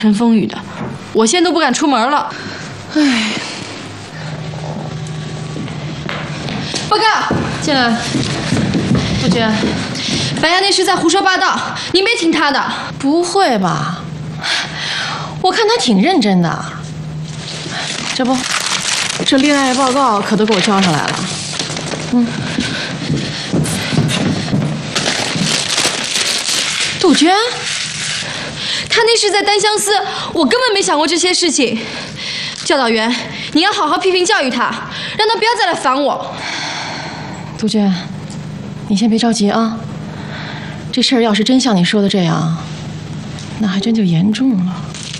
尘风雨的，我现在都不敢出门了。唉，报告，进来。杜鹃，白牙那是在胡说八道，你没听他的？ 不会吧？我看他挺认真的。这不，这恋爱报告可都给我交上来了。 杜鹃。 他那是在单相思，我根本没想过这些事情。教导员，你要好好批评教育他，让他不要再来烦我。 杜鹃，你先别着急啊。这事儿要是真像你说的这样，那还真就严重了。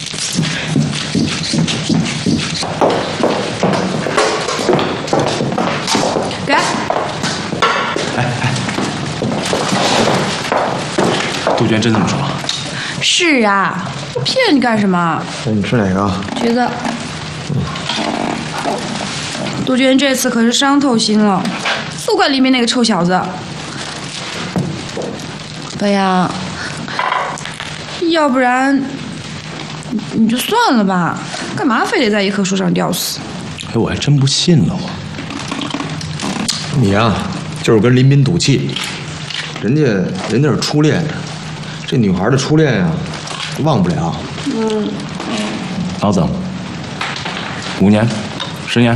给。 杜鹃真这么说？ 是啊，我骗你干什么？ 那你吃哪个？ 橘子。杜鹃这次可是伤透心了，都怪里面那个臭小子。白杨，要不然你就算了吧，干嘛非得在一棵树上吊死？ 哎，我还真不信了我。 你呀，就是跟林斌赌气，人家是初恋。 这女孩的初恋呀，忘不了。 老总，5年、10年，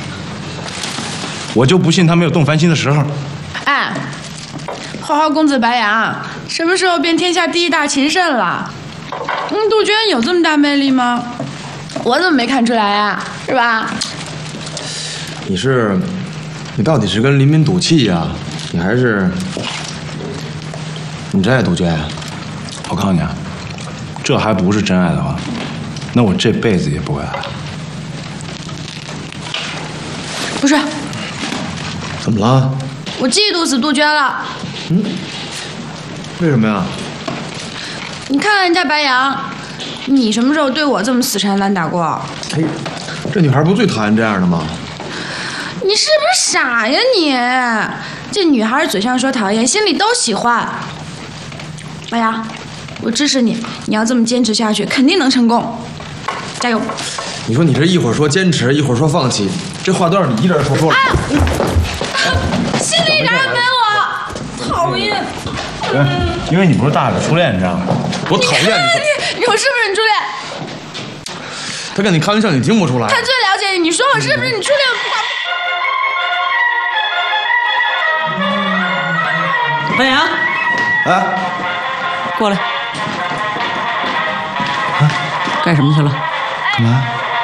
我就不信他没有动凡心的时候。 哎，花花公子白杨，什么时候变天下第一大情圣了？杜鹃有这么大魅力吗？我怎么没看出来呀？是吧？ 你到底是跟林斌赌气呀，你还是你真爱杜鹃呀？ 我告诉你啊，这还不是真爱的话，那我这辈子也不会爱。 不是， 怎么了？ 我嫉妒死杜鹃了。 为什么呀？ 你看人家白杨，你什么时候对我这么死缠烂打过？ 哎，这女孩不最讨厌这样的吗？ 你是不是傻呀你？这女孩嘴上说讨厌，心里都喜欢。白杨。 我支持你，你要这么坚持下去，肯定能成功，加油！ 你说你这一会儿说坚持，一会儿说放弃，这话都让你一人说出来。 心里一点也没我，讨厌！ 因为你不是大的初恋，你知道吗？ 我讨厌你，我是不是你初恋？ 他跟你开玩笑，你听不出来。 他最了解你，你说我是不是你初恋？ 白杨， 哎， 过来。 干什么去了？ 干嘛？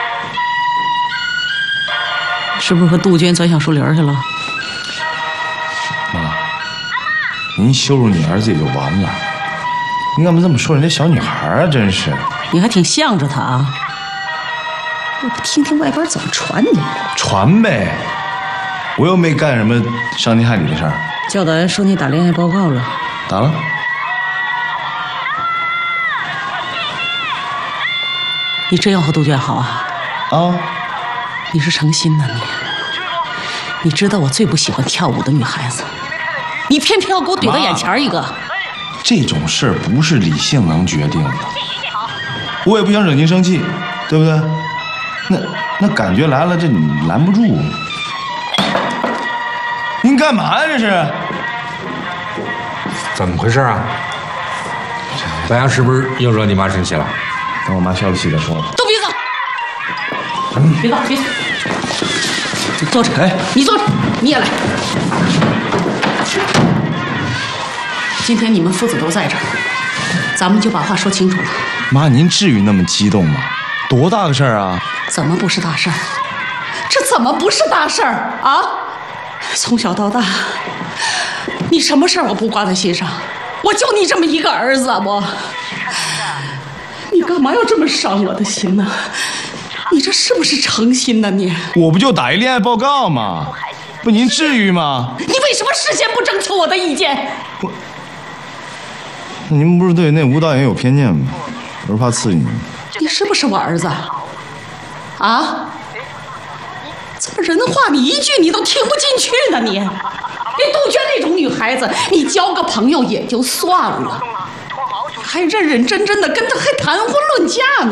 是不是和杜鹃钻小树林去了？ 妈，您羞辱你儿子也就完了，您干嘛这么说人家小女孩啊？真是！ 你还挺向着他啊！我不听听外边怎么传你。 传呗，我又没干什么伤天害理的事儿。 教导员说你打恋爱报告了， 打了。 你真要和杜鹃好啊？ 啊！ 你是诚心的你。你知道我最不喜欢跳舞的女孩子，你偏偏要给我怼到眼前一个。 这种事儿不是理性能决定的。我也不想惹您生气，对不对？那感觉来了，这你拦不住。您干嘛呀？这是？ 怎么回事啊？白杨是不是又惹你妈生气了？ 等我妈消了气再说吧。 都别走！别走，别走！你坐着，你坐着，你也来。今天你们父子都在这儿，咱们就把话说清楚了。 妈，您至于那么激动吗？多大个事儿啊！ 怎么不是大事儿？这怎么不是大事儿啊？从小到大，你什么事儿我不挂在心上？我就你这么一个儿子，我。 你干嘛要这么伤我的心呢？你这是不是诚心的你？ 我不就打一恋爱报告吗？不，您至于吗？ 你为什么事先不征求我的意见？ 您不是对那吴导演有偏见吗？我是怕刺激你。 你是不是我儿子？啊？怎么人话你一句你都听不进去呢？你，连杜鹃那种女孩子，你交个朋友也就算了。还认认真真的跟他还谈婚论嫁呢。